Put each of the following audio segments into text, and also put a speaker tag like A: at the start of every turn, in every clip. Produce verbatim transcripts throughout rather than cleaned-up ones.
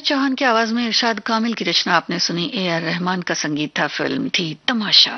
A: चौहान की आवाज में इरशाद कामिल की रचना आपने सुनी। ए आर रहमान का संगीत था। फिल्म थी तमाशा।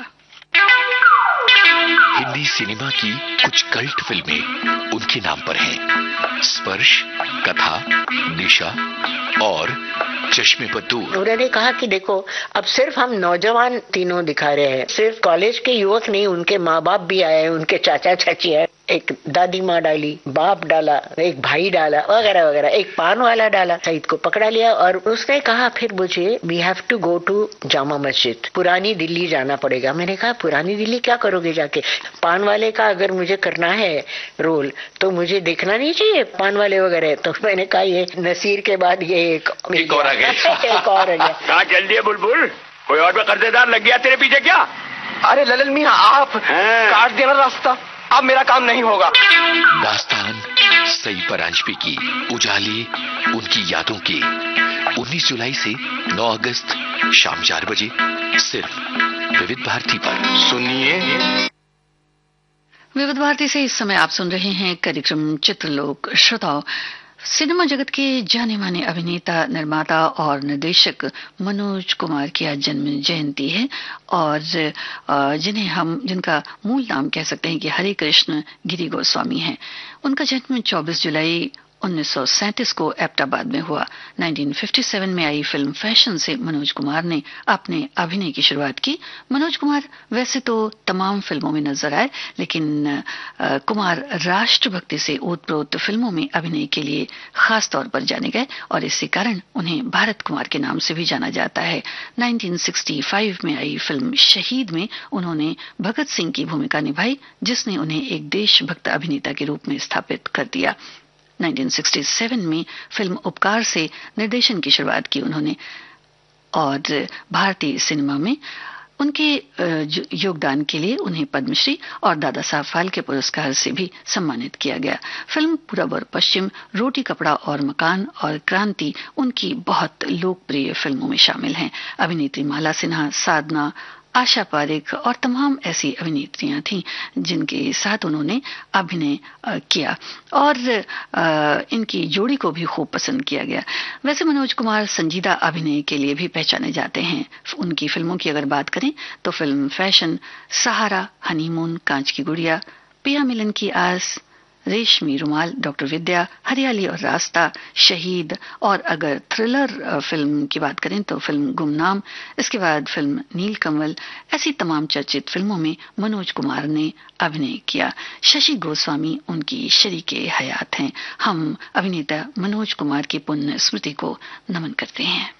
B: हिंदी सिनेमा की कुछ कल्ट फिल्में उनके नाम पर हैं। स्पर्श, कथा, दिशा और चश्मे पर दूर।
C: उन्होंने कहा कि देखो, अब सिर्फ हम नौजवान तीनों दिखा रहे हैं, सिर्फ कॉलेज के युवक नहीं, उनके माँ बाप भी आए, उनके चाचा चाची आए, एक दादी माँ डाली, बाप डाला, एक भाई डाला, वगैरह वगैरह, एक पान वाला डाला। सईद को पकड़ा लिया और उसने कहा फिर मुझे we have to go to Jama Masjid, पुरानी दिल्ली जाना पड़ेगा। मैंने कहा पुरानी दिल्ली क्या करोगे जाके? पान वाले का अगर मुझे करना है रोल तो मुझे देखना नहीं चाहिए पान वाले वगैरह? तो मैंने कहा ये नसीर के बाद ये एक,
B: एक और आ गया।
C: एक और आ गया।
D: कहाँ चल दिए बुलबुल? कोई और भी कर्जेदार लग गया तेरे पीछे क्या?
E: अरे ललन मियां, आप काट देना रास्ता, अब मेरा काम नहीं होगा।
B: दास्तान सई परांजपे की उजाले उनकी यादों के उन्नीस जुलाई से नौ अगस्त शाम चार बजे सिर्फ विविध भारती पर
E: सुनिए।
A: विविध भारती से इस समय आप सुन रहे हैं कार्यक्रम चित्रलोक। श्रोताओ, सिनेमा जगत के जाने माने अभिनेता, निर्माता और निर्देशक मनोज कुमार की आज जन्म जयंती है और जिन्हें हम जिनका मूल नाम कह सकते हैं कि हरे कृष्ण गिरी गोस्वामी है। उनका जन्म चौबीस जुलाई उन्नीस सौ सैंतीस को एबटाबाद में हुआ। उन्नीस सौ सत्तावन में आई फिल्म फैशन से मनोज कुमार ने अपने अभिनय की शुरुआत की। मनोज कुमार वैसे तो तमाम फिल्मों में नजर आए, लेकिन आ, कुमार राष्ट्रभक्ति से ओतप्रोत फिल्मों में अभिनय के लिए खास तौर पर जाने गए और इसी कारण उन्हें भारत कुमार के नाम से भी जाना जाता है। उन्नीस सौ पैंसठ में आई फिल्म शहीद में उन्होंने भगत सिंह की भूमिका निभाई, जिसने उन्हें एक देशभक्त अभिनेता के रूप में स्थापित कर दिया। उन्नीस सौ सरसठ में फिल्म उपकार से निर्देशन की शुरुआत की उन्होंने और भारतीय सिनेमा में उनके योगदान के लिए उन्हें पद्मश्री और दादा साहब फाल्के पुरस्कार से भी सम्मानित किया गया। फिल्म पूरब और पश्चिम, रोटी कपड़ा और मकान और क्रांति उनकी बहुत लोकप्रिय फिल्मों में शामिल हैं। अभिनेत्री माला सिन्हा, साधना, आशा पारेख और तमाम ऐसी अभिनेत्रियां थीं जिनके साथ उन्होंने अभिनय किया और इनकी जोड़ी को भी खूब पसंद किया गया। वैसे मनोज कुमार संजीदा अभिनय के लिए भी पहचाने जाते हैं। उनकी फिल्मों की अगर बात करें तो फिल्म फैशन, सहारा, हनीमून, कांच की गुड़िया, पिया मिलन की आस, रेशमी रुमाल, डॉक्टर विद्या, हरियाली और रास्ता, शहीद और अगर थ्रिलर फिल्म की बात करें तो फिल्म गुमनाम, इसके बाद फिल्म नीलकमल, ऐसी तमाम चर्चित फिल्मों में मनोज कुमार ने अभिनय किया। शशि गोस्वामी उनकी शरीके हयात हैं। हम अभिनेता मनोज कुमार की पुण्य स्मृति को नमन करते हैं।